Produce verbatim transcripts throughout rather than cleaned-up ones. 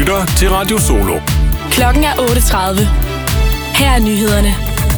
lytter til Radio Solo. Klokken er otte tredive. Her er nyhederne.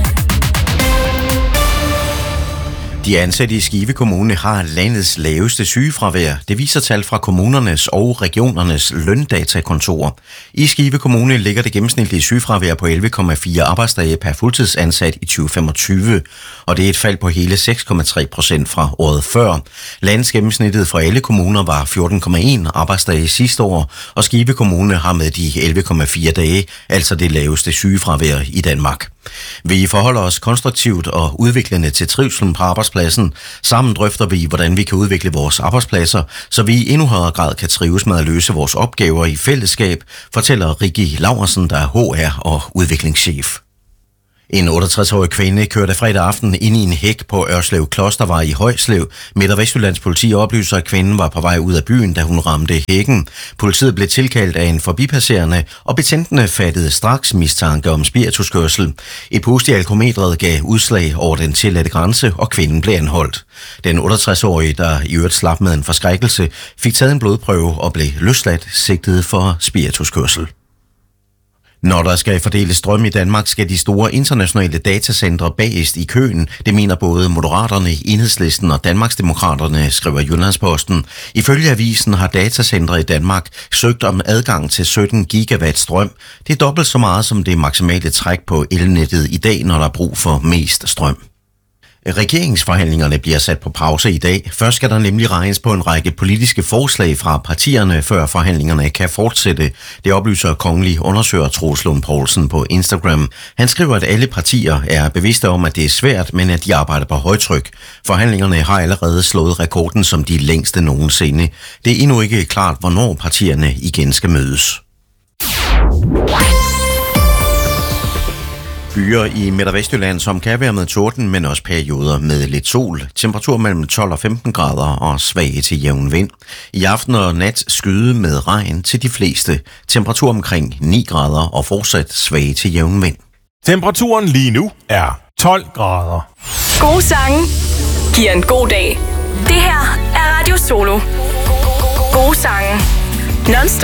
De ansatte i Skive Kommune har landets laveste sygefravær. Det viser tal fra kommunernes og regionernes løndatakontorer. I Skive Kommune ligger det gennemsnitlige sygefravær på elleve komma fire arbejdsdage per fuldtidsansat i tyve femogtyve, og det er et fald på hele seks komma tre procent fra året før. Landsgennemsnittet for alle kommuner var fjorten komma en arbejdsdage sidste år, og Skive Kommune har med de elleve komma fire dage, altså det laveste sygefravær i Danmark. Vi forholder os konstruktivt og udviklende til trivselen på arbejdspladsen. Sammen drøfter vi, hvordan vi kan udvikle vores arbejdspladser, så vi i endnu højere grad kan trives med at løse vores opgaver i fællesskab, fortæller Rikke Laursen, der er H R- og udviklingschef. En otteogtres-årig kvinde kørte fredag aften ind i en hæk på Ørslev Klostervej i Højslev. Midt- og Vestjyllands politi oplyser, at kvinden var på vej ud af byen, da hun ramte hækken. Politiet blev tilkaldt af en forbipasserende, og betjentene fattede straks mistanke om spirituskørsel. Et pust i alkometret gav udslag over den tilladte grænse, og kvinden blev anholdt. Den otteogtres-årige, der i øvrigt slap med en forskrækkelse, fik taget en blodprøve og blev løsladt sigtet for spirituskørsel. Når der skal fordeles strøm i Danmark, skal de store internationale datacentre bagest i køen. Det mener både Moderaterne, Enhedslisten og Danmarksdemokraterne, skriver Jyllandsposten. Ifølge avisen har datacentre i Danmark søgt om adgang til sytten gigawatt strøm. Det er dobbelt så meget som det maksimale træk på elnettet i dag, når der er brug for mest strøm. Regeringsforhandlingerne bliver sat på pause i dag. Først skal der nemlig regnes på en række politiske forslag fra partierne, før forhandlingerne kan fortsætte. Det oplyser kongelig undersøger Troels Lund Poulsen på Instagram. Han skriver, at alle partier er bevidste om, at det er svært, men at de arbejder på højtryk. Forhandlingerne har allerede slået rekorden som de længste nogensinde. Det er endnu ikke klart, hvornår partierne igen skal mødes. Byer i Midt- og Vestjylland, som kan være med torden, men også perioder med lidt sol. Temperatur mellem tolv og femten grader og svag til jævn vind. I aften og nat skyde med regn til de fleste. Temperatur omkring ni grader og fortsat svag til jævn vind. Temperaturen lige nu er tolv grader. Gode sange giver en god dag. Det her er Radio Solo. Gode sange. Non-stop.